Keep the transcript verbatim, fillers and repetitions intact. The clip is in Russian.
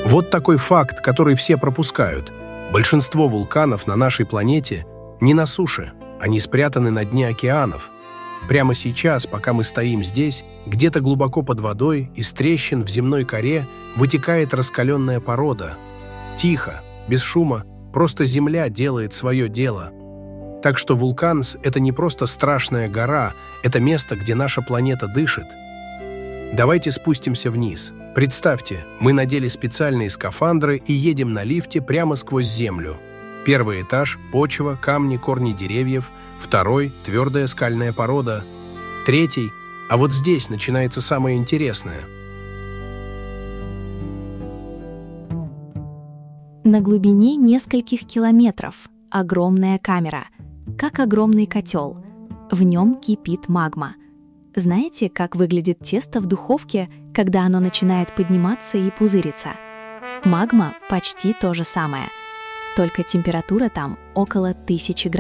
Вот такой факт, который все пропускают. Большинство вулканов на нашей планете не на суше, они спрятаны на дне океанов. Прямо сейчас, пока мы стоим здесь, где-то глубоко под водой, из трещин в земной коре вытекает раскаленная порода. Тихо, без шума, просто Земля делает свое дело. Так что вулкан — это не просто страшная гора, это место, где наша планета дышит. Давайте спустимся вниз. Представьте, мы надели специальные скафандры и едем на лифте прямо сквозь Землю. Первый этаж — почва, камни, корни деревьев. Второй — твердая скальная порода. Третий — а вот здесь начинается самое интересное. На глубине нескольких километров огромная камера, как огромный котел. В нем кипит магма. Знаете, как выглядит тесто в духовке, когда оно начинает подниматься и пузыриться? Магма почти то же самое, только температура там около тысячи градусов.